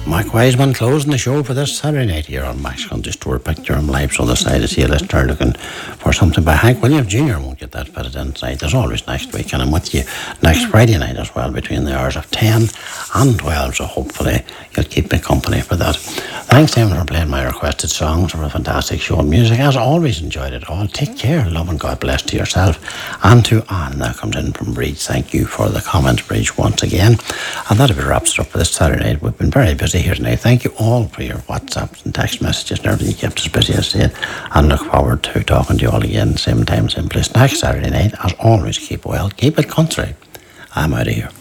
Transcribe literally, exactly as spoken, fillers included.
Mark Wiseman closing the show for this Saturday night here on Max Country Store. Picture him live, so the side to see a listener looking for something by Hank Williams Junior Won't get that fitted in tonight. There's always next week, and I'm with you next Friday night as well between the hours of ten and twelve, so hopefully you'll keep me company for that. Thanks to him for playing my requested songs for a fantastic show of music. As always, enjoyed it all. Take care, love and God bless to yourself and to Anne. That comes in from Breach. Thank you for the comments, Breach, once again. And that wraps it up for this Saturday night. We've been very busy here tonight. Thank you all for your WhatsApps and text messages and everything. You kept us busy, as I said, and look forward to talking to you all again, same time, same place next Saturday night. As always, keep well, keep it country. I'm out of here.